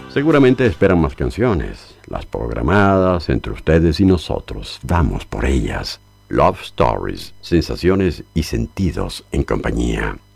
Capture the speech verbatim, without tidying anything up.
Seguramente esperan más canciones, las programadas entre ustedes y nosotros. Vamos por ellas. Love Stories, sensaciones y sentidos en compañía.